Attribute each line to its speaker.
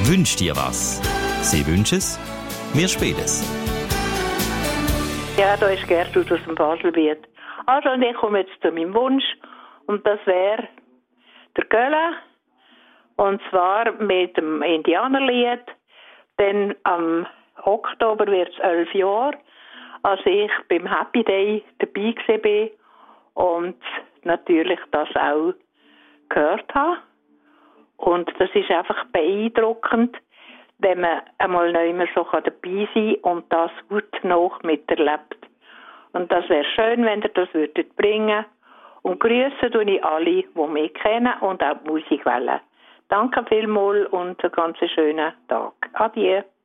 Speaker 1: Wünsch dir was. Sie wünschen es, wir spielen es.
Speaker 2: Ja, da ist Gertrud aus dem Baselbiet. Also, und ich komme jetzt zu meinem Wunsch. Und das wäre der Göller. Und zwar mit dem Indianerlied. Denn am Oktober wird es 11 Jahre, als ich beim Happy Day dabei war und natürlich das auch gehört habe. Und das ist einfach beeindruckend, wenn man einmal nicht mehr so dabei sein kann und das gut noch miterlebt. Und das wäre schön, wenn ihr das würdet bringen. Und grüßen tue ich alle, die mich kennen und auch die Musik wollen. Danke vielmals und einen ganz schönen Tag. Adieu.